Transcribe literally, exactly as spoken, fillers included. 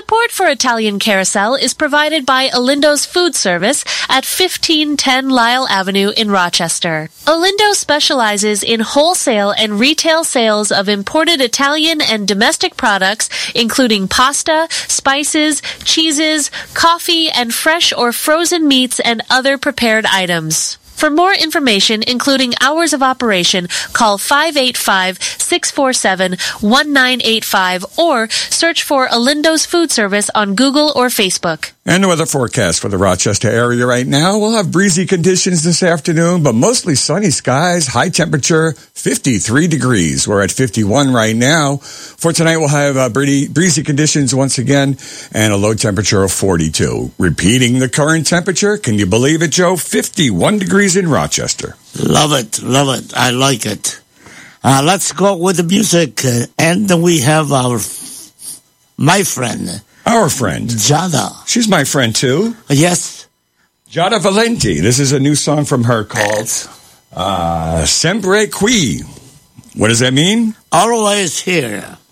Support for Italian Carousel is provided by Olindo's Food Service at fifteen ten Lyle Avenue in Rochester. Olindo specializes in wholesale and retail sales of imported Italian and domestic products, including pasta, spices, cheeses, coffee, and fresh or frozen meats and other prepared items. For more information, including hours of operation, call five eight five, six four seven, one nine eight five or search for Olindo's Food Service on Google or Facebook. And the weather forecast for the Rochester area right now. We'll have breezy conditions this afternoon, but mostly sunny skies, high temperature, fifty-three degrees. We're at fifty-one right now. For tonight, we'll have uh, breezy, breezy conditions once again and a low temperature of forty-two. Repeating the current temperature, can you believe it, Joe? fifty-one degrees in Rochester. Love it, love it. I like it. Uh, let's go with the music. Uh, and we have our, my friend. Our friend. Giada. She's my friend, too. Yes. Giada Valenti. This is a new song from her called uh, Sempre Qui. What does that mean? Always here.